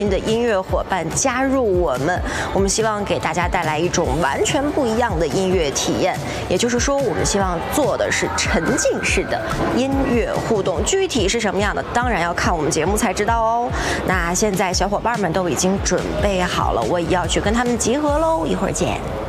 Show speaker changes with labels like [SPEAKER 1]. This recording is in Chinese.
[SPEAKER 1] 的音乐伙伴加入我们，我们希望给大家带来一种完全不一样的音乐体验。也就是说，我们希望做的是沉浸式的音乐互动，具体是什么样的，当然要看我们节目才知道哦。那现在小伙伴们都已经准备好了，我也要去跟他们集合喽，一会儿见。